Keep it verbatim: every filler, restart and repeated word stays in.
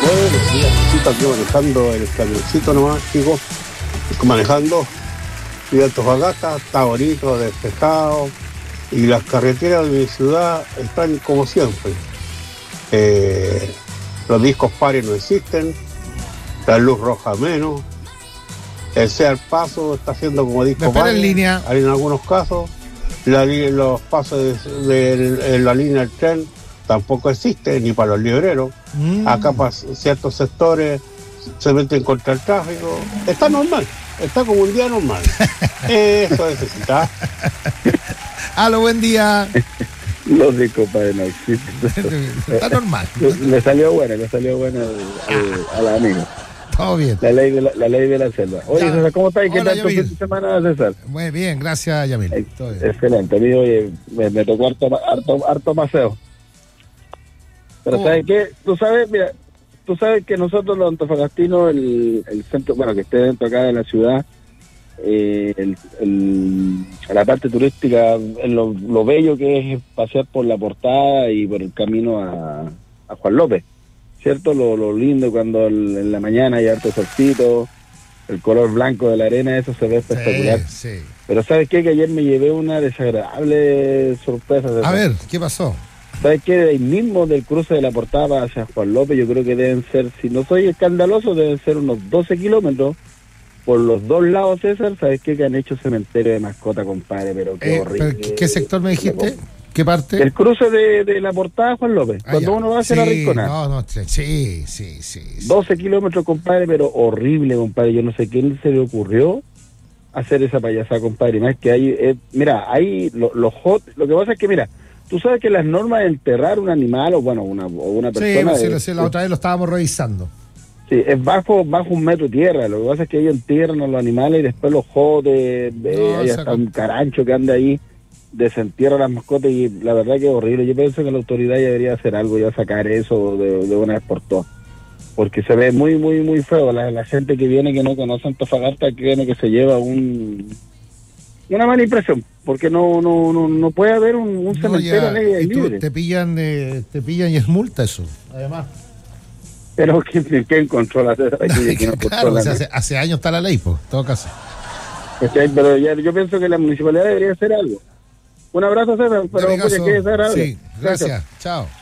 Buenos días, Cito, aquí manejando el camioncito nomás, chicos, manejando, y Antofagasta está bonito, despejado, y las carreteras de mi ciudad están como siempre. Eh, los discos pares no existen, la luz roja menos, el sea el paso está haciendo como disco pares en línea. En algunos casos, la, los pasos de, de, de la línea del tren tampoco existen, ni para los libreros. Mm. Acá para ciertos sectores se meten contra el tráfico. Está normal, está como un día normal. Eso necesita. Aló, buen día. Los discos padres no existen. Está normal. Me salió buena, me salió buena al, al amigo. Todo bien. La ley de la, la ley de la selva. Oye, ya. César, ¿cómo estás? ¿Qué tal tu fin de semana, César? Muy bien, gracias, Yamil. Eh, Todo bien. Excelente, amigo. Oye, me, me tocó harto, harto, harto maceo. Pero, ¿sabes qué? Tú sabes, mira, tú sabes que nosotros los antofagastinos, el, el centro, bueno, que esté dentro acá de la ciudad, eh, el, el, la parte turística, en lo, lo bello que es pasear por la Portada y por el camino a, a Juan López, ¿cierto? Lo, lo lindo cuando el, en la mañana hay harto solcito, el color blanco de la arena, eso se ve espectacular. Sí, sí. Pero ¿sabes qué? Que ayer me llevé una desagradable sorpresa. A ver, ¿qué pasó? ¿Sabes qué? De ahí mismo del cruce de la Portada hacia Juan López, yo creo que deben ser, si no soy escandaloso, deben ser unos doce kilómetros por los dos lados, César. ¿Sabes qué? Que han hecho cementerio de mascota, compadre, pero qué eh, horrible. Pero, ¿qué sector me dijiste? ¿Qué parte? El cruce de, de la Portada Juan López, ah, cuando ya. uno va hacia sí, la Rinconada. No, no, sí, sí, sí, sí. doce kilómetros, compadre, pero horrible, compadre. Yo no sé quién se le ocurrió hacer esa payasada, compadre. Más que hay, eh, mira, hay los lo hot, lo que pasa es que, mira, tú sabes que las normas de enterrar un animal o bueno una, o una persona... Sí, es, sí, la otra vez lo estábamos revisando. Sí, es bajo bajo un metro de tierra. Lo que pasa es que ellos entierran a los animales y después los jodes, no, hay hasta un carancho que anda ahí, desentierra las mascotas y la verdad que es horrible. Yo pienso que la autoridad ya debería hacer algo, ya sacar eso de, de una vez por todas. Porque se ve muy, muy, muy feo. La, la gente que viene que no conoce Antofagasta cree que se lleva un... una mala impresión, porque no no no, no puede haber un, un no, cementerio ya, y libre. Te pillan, eh, te pillan y es multa eso, además. Pero ¿quién, quién controla eso? ¿Quién no claro, controla? O sea, hace, hace años está la ley, pues, en todo caso. Okay, pero ya, yo pienso que la municipalidad debería hacer algo. Un abrazo, César, pero oye, ¿qué es hacer algo? Sí, gracias, gracias. Chao.